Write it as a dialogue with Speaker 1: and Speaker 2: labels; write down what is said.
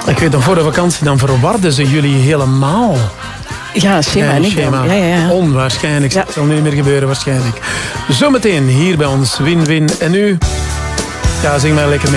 Speaker 1: Ik weet nog, voor de vakantie, dan verwarden ze jullie helemaal.
Speaker 2: Ja, Shema en ik dan. Ja.
Speaker 1: Onwaarschijnlijk. Ja. Het zal nu niet meer gebeuren, waarschijnlijk. Zometeen hier bij ons. Win-win. En nu? Ja, zing maar lekker mee.